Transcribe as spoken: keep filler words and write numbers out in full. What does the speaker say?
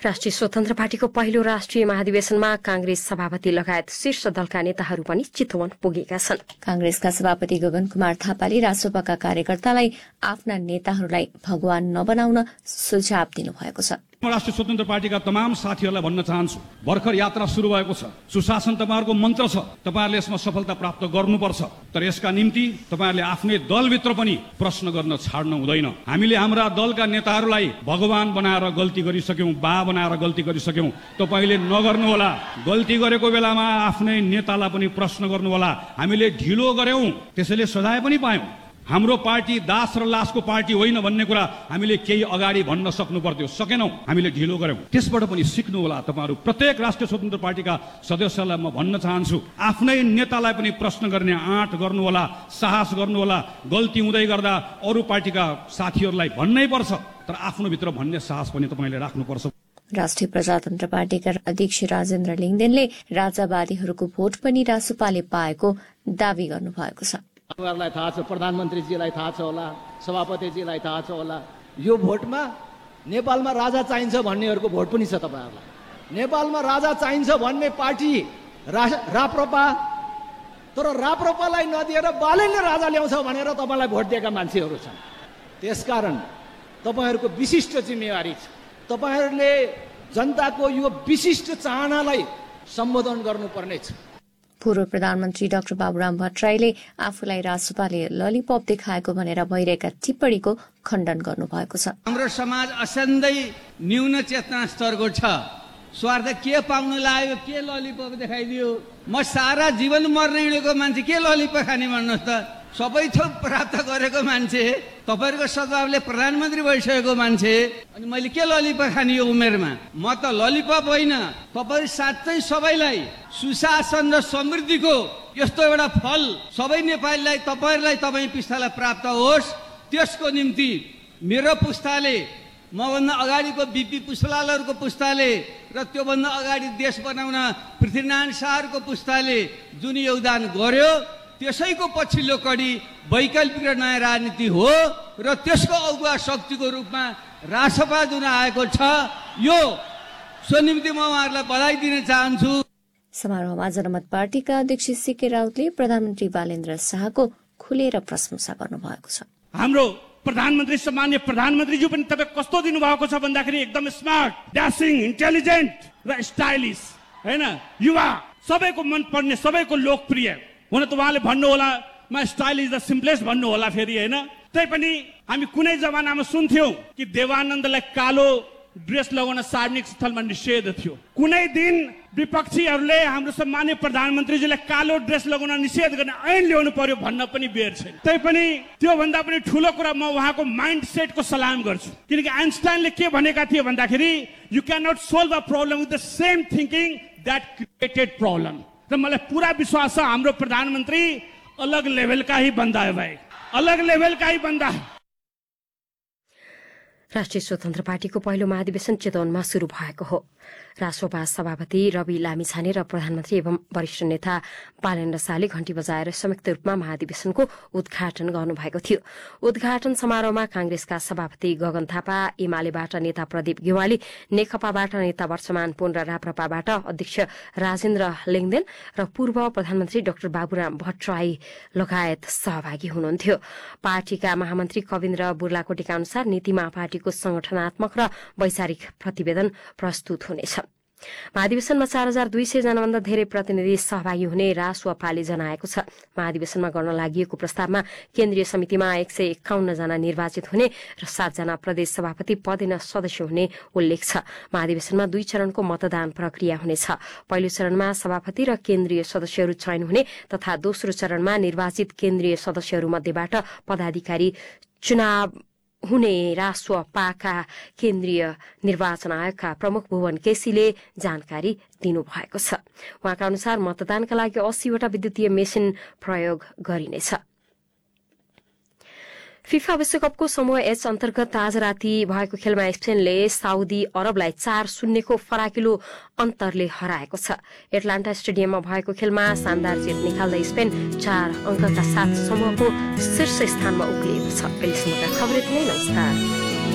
राष्ट्रिय स्वतन्त्र पार्टीको पहिलो राष्ट्रिय महाधिवेशनमा कांग्रेस सभापति लगायत शीर्ष दलका नेताहरू पनि चितवन पुगेका छन्। कांग्रेसका सभापति गगन कुमार थापाले रासोपाका कार्यकर्तालाई आफ्ना नेताहरूलाई भगवान नबनाउन सुझाव दिनुभएको छ। राष्ट्रिय स्वतन्त्र पार्टीका तमाम साथीहरूलाई भन्न चाहन्छु, भर्खर यात्रा सुरु भएको छ। सुशासन तपाईँहरूको मन्त्र छ, तपाईँहरूले यसमा सफलता प्राप्त गर्नुपर्छ। तर यसका निम्ति तपाईँहरूले आफ्नै दलभित्र पनि प्रश्न गर्न छाड्नु हुँदैन। हामीले हाम्रा दलका नेताहरूलाई भगवान बनाएर गल्ती गरिसक्यौं, बा बनाएर गल्ती गरिसक्यौं। तपाईँले नगर्नुहोला। गल्ती गरेको बेलामा आफ्नै नेतालाई पनि प्रश्न गर्नुहोला। हामीले ढिलो गर्यौं, त्यसैले सजाय पनि पायौं। हाम्रो पार्टी दास र लासको पार्टी होइन भन्ने कुरा हामीले केही अगाडि भन्न सक्नु पर्थ्यो, सकेनौं। हामीले ढिलो गर्यौं। त्यसबाट पनि सिक्नु होला। तपाईहरु प्रत्येक राष्ट्रिय स्वतन्त्र पार्टीका सदस्यलाई म भन्न चाहन्छु, आफ्नै नेतालाई पनि प्रश्न गर्ने आँट गर्नु होला, साहस गर्नु होला। गल्ती हुँदै गर्दा अरू पार्टीका साथीहरूलाई भन्नै पर्छ, तर आफ्नो भित्र भन्ने साहस पनि तपाईले राख्नुपर्छ। राष्ट्रिय प्रजातन्त्र पार्टीका अध्यक्ष राजेन्द्र लिङदेनले राजावादीहरूको भोट पनि रासोपाले पाएको दावी गर्नुभएको छ। तपाईँहरूलाई थाहा छ, प्रधानमन्त्रीजीलाई थाहा छ होला, सभापतिजीलाई थाहा छ होला, यो भोटमा नेपालमा राजा चाहिन्छ भन्नेहरूको भोट पनि छ तपाईँहरूलाई। नेपालमा राजा चाहिन्छ भन्ने पार्टी रा राप्रपा, तर राप्रपालाई नदिएर बालेले राजा ल्याउँछ भनेर तपाईँलाई भोट दिएका मान्छेहरू छन्। त्यसकारण तपाईँहरूको विशिष्ट जिम्मेवारी छ। तपाईँहरूले जनताको यो विशिष्ट चाहनालाई सम्बोधन गर्नुपर्नेछ। पूर्व प्रधानमन्त्री डाक्टर बाबुराम भट्टराईले आफूलाई रासोपाले ललिपप देखाएको भनेर भइरहेका टिप्पणीको खण्डन गर्नुभएको छ। हाम्रो समाज असाध्यै न्यून चेतना स्तरको छ। स्वार्थ के पाउन लाग्यो, के ललिपप देखाइदियो। म सारा जीवन मर्न हिँडेको मान्छे, के ललिपप खाने भन्नुहोस् त। सबै थोक प्राप्त गरेको मान्छे, तपाईहरुको सद्भावले प्रधानमन्त्री भइसकेको मान्छे, अनि मैले के ललिपप खाने यो उमेरमा। म त ललिपप होइन, तपाईहरु साथै सबैलाई सुशासन र समृद्धिको यस्तो एउटा फल सबै नेपालीलाई, तपाईहरुलाई, तपाई पुस्तालाई प्राप्त होस्, त्यसको निम्ति मेरो पुस्ताले, मभन्दा अगाडिको बीपी पुष्पलालहरुको पुस्ताले र त्योभन्दा अगाडि देश बनाउन पृथ्वीनारायण शाहको पुस्ताले जुन योगदान गर्यो, त्यसैको पछिल्लो कडी वैकल्पिक र नयाँ राजनीति हो र त्यसको अगुवा शक्तिको रूपमा रासपा जुन आएको छ, यो सो निम्ति म उहाँहरूलाई बधाई दिन चाहन्छु। समारोहमा जनमत पार्टीका अध्यक्ष सीके राउतले प्रधानमन्त्री बालेन्द्र शाहको खुलेर प्रशंसा गर्नुभएको छ। हाम्रो प्रधानमन्त्री सम्मान्य प्रधानमन्त्रीज्यू पनि तपाईँ कस्तो दिनुभएको छ भन्दाखेरि एकदम स्मार्ट, ड्यासिङ, इन्टेलिजेन्ट र स्टाइलिश, हैन, युवा, सबैको मन पर्ने, सबैको लोकप्रिय। हुन त उहाँले भन्नु होला म स्टाइल इज द सिम्पलेस्ट भन्नु होला फेरि, हैन। तै पनि हामी कुनै जमानामा सुन्थ्यौं कि देवानन्दलाई कालो ड्रेस लगाउन सार्वजनिक स्थलमा निषेध थियो। कुनै दिन विपक्षीहरूले हाम्रो सम्मान्य प्रधानमन्त्रीजीलाई कालो ड्रेस लगाउन निषेध गर्ने ऐन ल्याउनु पर्यो भन्न पनि बेर छैन। तै पनि त्यो भन्दा पनि ठूलो कुरा म उहाँको माइन्ड सेटको सलाम गर्छु, किनकि आइन्स्टाइनले के भनेका थिए भन्दाखेरि you can not solve a problem with the same thinking that created problem. र मलाई पूरा विश्वास छ हाम्रो प्रधानमन्त्री अलग लेभलका ही बन्दा है भाइ, अलग लेभलका ही बन्दा। राष्ट्रिय स्वतन्त्र पार्टीको पहिलो महाधिवेशन चितवनमा शुरू भएको हो। रासोपा सभापति रवि लामिछाने र प्रधानमन्त्री एवं वरिष्ठ नेता बालेन्द्र शाहले घण्टी बजाएर संयुक्त रूपमा महाधिवेशनको उद्घाटन गर्नुभएको थियो। उद्घाटन समारोहमा कांग्रेसका सभापति गगन थापा, एमालेबाट नेता प्रदीप गेवाली, नेकपाबाट नेता वर्षमान पुन र राप्रपाबाट अध्यक्ष राजेन्द्र लिङदेन र पूर्व प्रधानमन्त्री डाक्टर बाबुराम भट्टराई लगायत सहभागी हुनुहुन्थ्यो। पार्टीका महामन्त्री कविन्द्र बुर्लाकोटीका अनुसार नीतिमा पार्टीको संगठनात्मक र वैचारिक प्रतिवेदन प्रस्तुत हुनेछ। महाधिवेशनमा चार हजार दुई सय जनाभन्दा धेरै प्रतिनिधि सहभागी हुने रासोपाले जनाएको छ। महाधिवेशनमा गर्न लागि प्रस्तावमा केन्द्रीय समितिमा एक सय एकाउन्न जना निर्वाचित हुने र सातजना प्रदेश सभापति पदेन सदस्य हुने उल्लेख छ। महाधिवेशनमा दुई चरणको मतदान प्रक्रिया हुनेछ। पहिलो चरणमा सभापति र केन्द्रीय सदस्यहरू चयन हुने तथा दोस्रो चरणमा निर्वाचित केन्द्रीय सदस्यहरू मध्येबाट पदाधिकारी चुनाव हुने रासोपाका केन्द्रीय निर्वाचन आयोगका प्रमुख भुवन केसीले जानकारी दिनुभएको छ। उहाँका अनुसार मतदानका लागि अस्सीवटा विद्युतीय मेसिन प्रयोग गरिनेछ। फिफा विश्वकपको समूह एच अन्तर्गत आज राति भएको खेलमा स्पेनले साउदी अरबलाई चार शून्यको फराकिलो अन्तरले हराएको छ। एटलान्टा स्टेडियममा भएको खेलमा शानदार जित निकाल्दै स्पेन चार अङ्कका साथ समूहको शीर्ष स्थानमा उक्लिएको छ। अहिलेसम्मका खबर यति नै। नमस्कार।